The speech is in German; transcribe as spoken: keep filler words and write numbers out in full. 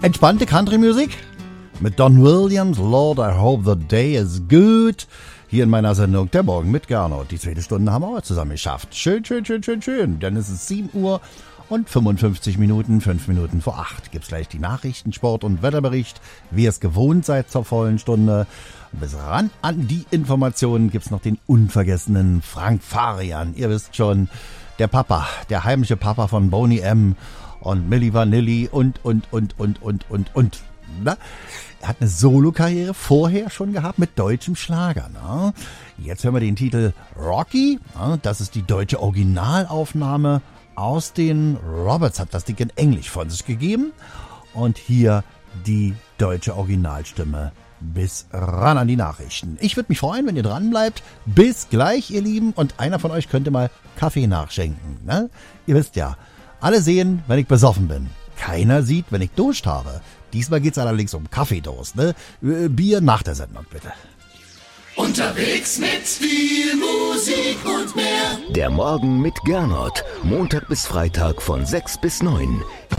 Entspannte Country-Musik mit Don Williams, Lord, I hope the day is good. Hier in meiner Sendung Der Morgen mit Gernot. Die zweite Stunde haben wir auch zusammen geschafft. Schön, schön, schön, schön, schön. Dann ist es sieben Uhr und fünfundfünfzig Minuten, fünf Minuten vor acht. Gibt's gleich die Nachrichten, Sport und Wetterbericht, wie ihr es gewohnt seid zur vollen Stunde. Und bis ran an die Informationen gibt's noch den unvergessenen Frank Farian. Ihr wisst schon, der Papa, der heimliche Papa von Boney M. und Milli Vanilli und, und, und, und, und, und, und. Na? Er hat eine Solokarriere vorher schon gehabt mit deutschem Schlager. Na? Jetzt hören wir den Titel Rocky. Na? Das ist die deutsche Originalaufnahme. Austin Roberts hat das Ding in Englisch von sich gegeben. Und hier die deutsche Originalstimme. Bis ran an die Nachrichten. Ich würde mich freuen, wenn ihr dran bleibt. Bis gleich, ihr Lieben. Und einer von euch könnte mal Kaffee nachschenken. Ne? Ihr wisst ja, alle sehen, wenn ich besoffen bin. Keiner sieht, wenn ich Durst habe. Diesmal geht's allerdings um Kaffeedurst. Ne? Bier nach der Sendung, bitte. Unterwegs mit viel Musik und mehr. Der Morgen mit Gernot. Montag bis Freitag von sechs bis neun.